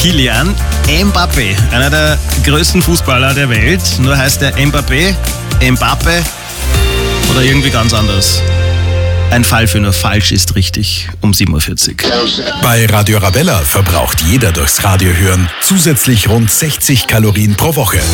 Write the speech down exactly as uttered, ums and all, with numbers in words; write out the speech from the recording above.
Kylian Mbappé, einer der größten Fußballer der Welt. Nur heißt er Mbappé, Mbappe oder irgendwie ganz anders. Ein Fall für nur falsch ist richtig um sieben Uhr vierzig. Bei Radio Arabella verbraucht jeder durchs Radio hören zusätzlich rund sechzig Kalorien pro Woche.